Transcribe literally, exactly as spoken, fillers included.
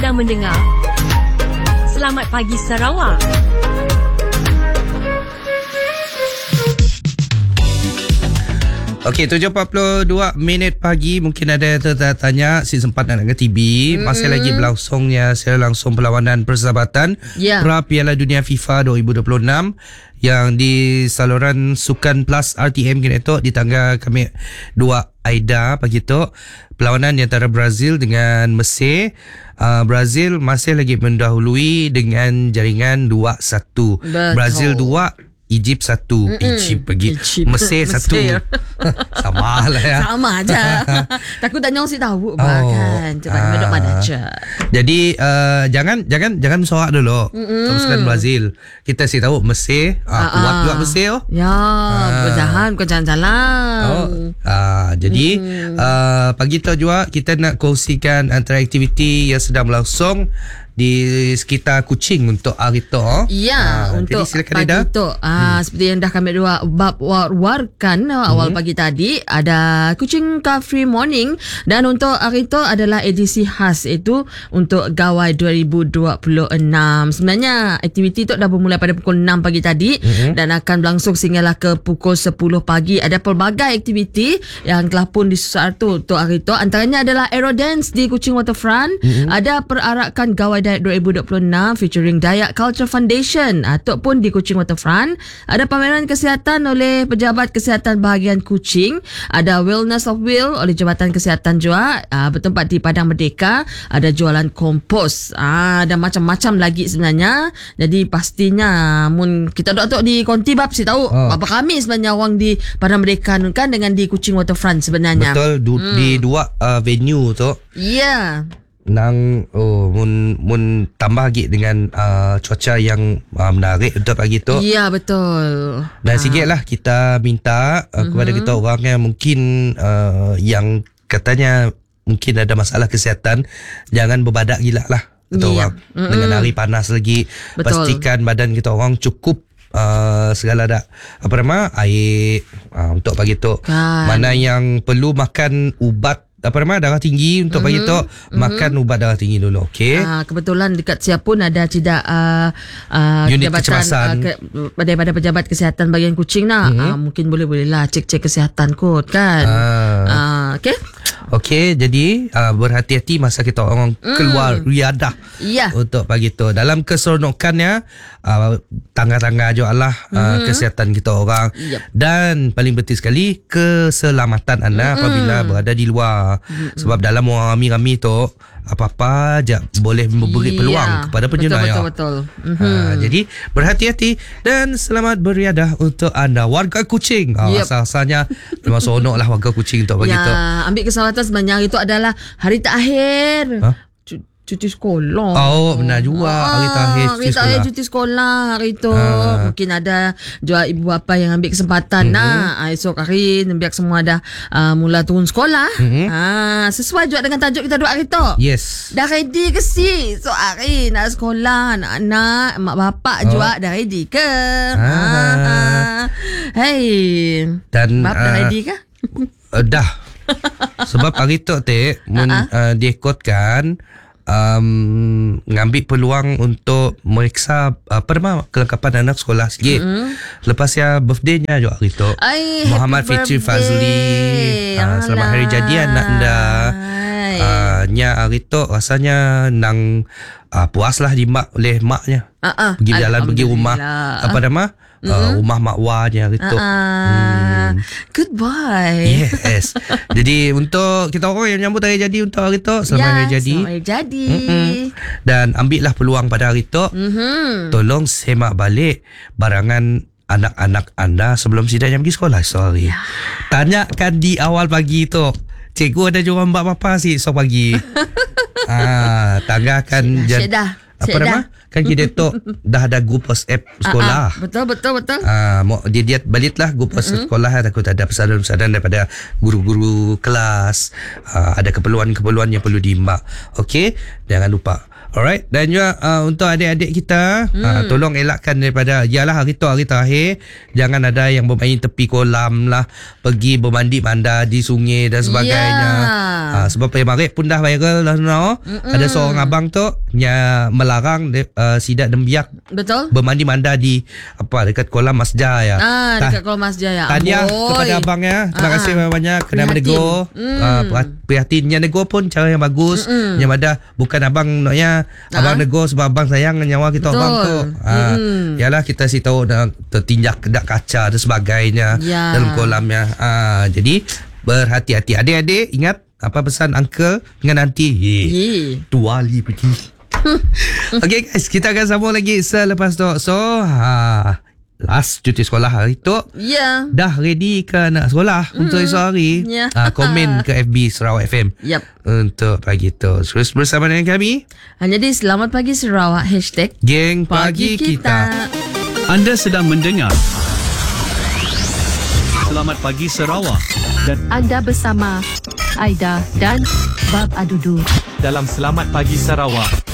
sedang mendengar Selamat Pagi Sarawak. Okey, tujuh empat puluh dua minit pagi. Mungkin ada yang tertanya si sempat nak ke T V. Mm-hmm. Masih lagi berlangsungnya secara langsung perlawanan persahabatan yeah. pra Piala Dunia FIFA dua ribu dua puluh enam yang di saluran Sukan Plus R T M kini tu di tangga kami dua Aida pagi tu. Perlawanan di antara Brazil dengan Mesir. Uh, Brazil masih lagi mendahului dengan jaringan dua satu. Brazil dua, Egypt satu. Egypt pergi Egypt. Mesir satu. Sama lah ya. Sama aja. Takut tak nyong si tahu oh, kan. Cepat uh, medok pada aja. Jadi uh, jangan jangan jangan sorak dulu. Teruskan Brazil. Kita si tahu Mesir, uh, uh, kuat juga Mesir. Ya, uh, berjalan kau jalan-jalan. Oh, uh, jadi uh, pagi tu juga kita nak kongsikan antara aktiviti yang sedang berlangsung di sekitar Kuching untuk hari tu. Ya, uh, untuk pagi tu. Ah, hmm. Seperti yang dah kami dua bab warkan hmm. awal pagi tadi, ada Kuching Car Free Morning, dan untuk hari tu adalah edisi khas itu untuk Gawai dua ribu dua puluh enam. Sebenarnya aktiviti tu dah bermula pada pukul enam pagi tadi hmm. dan akan berlangsung sehinggalah ke pukul sepuluh pagi. Ada pelbagai aktiviti yang telah pun disusun tu untuk hari tu. Antaranya adalah Aero Dance di Kuching Waterfront, hmm. ada perarakan Gawai Dayak dua ribu dua puluh enam featuring Dayak Culture Foundation ataupun di Kuching Waterfront. Ada pameran kesihatan oleh Pejabat Kesihatan Bahagian Kuching. Ada Wellness of Will oleh Jabatan Kesihatan juga, uh, bertempat di Padang Merdeka. Ada jualan kompos, uh, ada macam-macam lagi sebenarnya. Jadi pastinya mun kita dok-dok di konti bab si tahu oh. apa kami sebenarnya orang di Padang Merdeka kan dengan di Kuching Waterfront sebenarnya. Betul, du- hmm. di dua uh, venue tu. Ya. Yeah. Nang oh mun mun tambah lagi dengan uh, cuaca yang uh, menarik untuk pagi tu. Ya, betul. Dan ha. sikitlah kita minta uh, mm-hmm. kepada kita orang yang mungkin uh, yang katanya mungkin ada masalah kesihatan, jangan berbadak gila lah kita yeah. orang. Mm-hmm. Dengan hari panas lagi. Betul. Pastikan badan kita orang cukup Uh, segala dah apa nama air uh, untuk pagi tu kan. Mana yang perlu makan ubat apa nama darah tinggi untuk mm-hmm. pagi tu mm-hmm. makan ubat darah tinggi dulu. Okey. Uh, kebetulan dekat siap pun ada tidak uh, uh, unit kecemasan uh, ke, daripada Pejabat Kesihatan Bahagian Kuching nak mm-hmm. uh, mungkin boleh-boleh lah cek-cek kesihatan kot kan. Uh. Uh, okey. Okey, jadi uh, berhati-hati masa kita orang mm. keluar riadah yeah. untuk pagi tu. Dalam keseronokannya uh, tangga-tangga je lah uh, mm. kesihatan kita orang yep. dan paling penting sekali keselamatan anda mm. apabila berada di luar. Mm. Sebab dalam orang rami-rami tu apa-apa je boleh memberi peluang yeah. kepada penjenayah. Betul, betul, betul. Mm-hmm. Uh, jadi berhati-hati dan selamat beriadah untuk anda warga Kuching. Uh, yep. Asal-asalnya memang seronok lah warga Kuching untuk begitu. Ya, ambil kesempatan sebenarnya itu adalah hari terakhir. Huh? Cuti sekolah. Oh, benar juga. Ah, hari terakhir cuti hari sekolah. Hari cuti sekolah hari tu. Ah. Mungkin ada juga ibu bapa yang ambil kesempatan mm-hmm. nak. Esok hari biar semua dah uh, mula turun sekolah. Mm-hmm. Ah, sesuai juga dengan tajuk kita dua hari tu. Yes. Dah ready ke si? So hari nak sekolah, anak-anak, mak bapak oh. juga dah ready ke? Ah. Ah. Hey. Dan bap dah uh, ready ke? Uh, dah. Sebab hari tu teh mun uh-huh. uh, diikutkan Um, ngambil peluang untuk meriksa apa nama kelengkapan anak sekolah sikit. Mm-hmm. Lepas ya birthday-nya juga hari tu. Ay, Muhammad Fitri Fazli. Uh, selamat hari jadi anak anda. Uh, nya hari tu rasanya nang uh, puaslah di mak oleh maknya. Uh-uh. Pergi jalan pergi rumah apa nama? Uh, mm-hmm. rumah mak wanya hari tu. Uh-uh. Hmm. Goodbye. Yes. Jadi untuk kita orang yang menyambut hari jadi untuk hari tu, selamat ya, hari jadi. Selamat hari jadi. Mm-hmm. Dan ambillah peluang pada hari tu. Mm-hmm. Tolong semak balik barangan anak-anak anda sebelum sidangnya pergi sekolah. Sorry. Ya. Tanyakan di awal pagi tu. Cikgu ada jual mbak bapa si esok pagi. ah, tanggakan Syedah. Apa nama? Kan kita tu dah ada grup WhatsApp sekolah. Uh-uh. Betul, betul, betul. Ah, uh, dia dia baliklah grup WhatsApp mm-hmm. sekolah. Takut ada pesanan-pesanan daripada guru-guru kelas. Uh, ada keperluan-keperluan yang perlu diimbak. Okey, jangan lupa. Alright. Dan juga uh, untuk adik-adik kita hmm. uh, tolong elakkan daripada yalah hari tu hari terakhir, jangan ada yang bermain tepi kolam lah, pergi bermandi manda di sungai dan sebagainya. Yeah. Ah, sebab payah marik pun dah viral lah no. Ada seorang abang tu yang melarang de, uh, sidat dan biak Betul. bermandi manda di apa dekat kolam masjid ya. Ah, dekat kolam masjid ya. Tahniah kepada abang ya. Terima kasih banyak-banyak kena menegur. Mm. Uh, prihatinnya negur pun cara yang bagus. Mm-mm. Yang ada bukan abang naknya abang Ah. negur sebab abang sayang nyawa kita Betul. orang tu. Ah, yalah kita si tahu dah tertinjak kedak kaca dan sebagainya Ya. dalam kolamnya. Ah, jadi berhati-hati adik-adik, ingat apa pesan uncle dengan auntie. Ye. Dua li pergi. Okay guys, kita akan sambung lagi selepas tu. So, ha, last cuti sekolah hari tu. Ya. Dah ready ke nak sekolah hmm. untuk esok hari? Ya. Ha, komen ke F B Sarawak F M. Yep. Untuk pagi tu. Terus bersama dengan kami. Jadi selamat pagi Sarawak. Hashtag Geng Pagi, Pagi Kita. Anda sedang mendengar Selamat Pagi Sarawak dan Anda bersama Aida dan Bab Adudu dalam Selamat Pagi Sarawak.